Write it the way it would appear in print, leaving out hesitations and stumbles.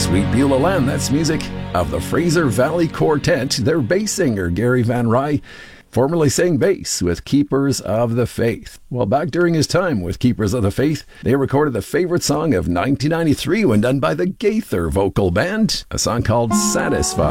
Sweet Beulah Land, that's music of the Fraser Valley Quartet. Their bass singer, Gary Van Rye, formerly sang bass with Keepers of the Faith. Well, back during his time with Keepers of the Faith, they recorded the favorite song of 1993 when done by the Gaither Vocal Band, a song called Satisfied.